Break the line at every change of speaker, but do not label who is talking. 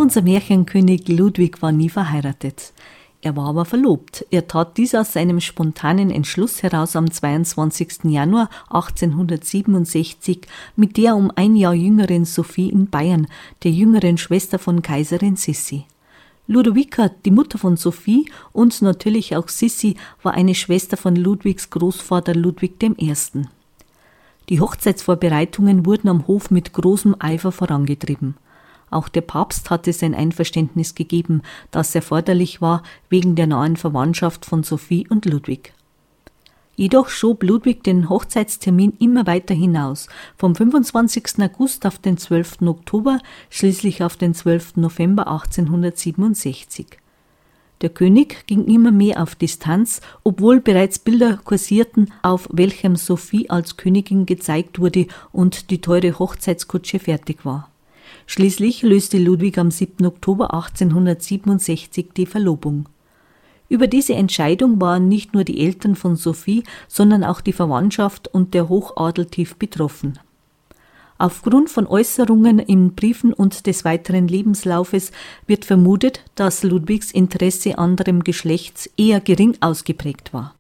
Unser Märchenkönig Ludwig war nie verheiratet. Er war aber verlobt. Er tat dies aus seinem spontanen Entschluss heraus am 22. Januar 1867 mit der um ein Jahr jüngeren Sophie in Bayern, der jüngeren Schwester von Kaiserin Sissi. Ludovica, die Mutter von Sophie und natürlich auch Sissi, war eine Schwester von Ludwigs Großvater Ludwig I. Die Hochzeitsvorbereitungen wurden am Hof mit großem Eifer vorangetrieben. Auch der Papst hatte sein Einverständnis gegeben, das erforderlich war wegen der nahen Verwandtschaft von Sophie und Ludwig. Jedoch schob Ludwig den Hochzeitstermin immer weiter hinaus, vom 25. August auf den 12. Oktober, schließlich auf den 12. November 1867. Der König ging immer mehr auf Distanz, obwohl bereits Bilder kursierten, auf welchem Sophie als Königin gezeigt wurde und die teure Hochzeitskutsche fertig war. Schließlich löste Ludwig am 7. Oktober 1867 die Verlobung. Über diese Entscheidung waren nicht nur die Eltern von Sophie, sondern auch die Verwandtschaft und der Hochadel tief betroffen. Aufgrund von Äußerungen in Briefen und des weiteren Lebenslaufes wird vermutet, dass Ludwigs Interesse anderem Geschlechts eher gering ausgeprägt war.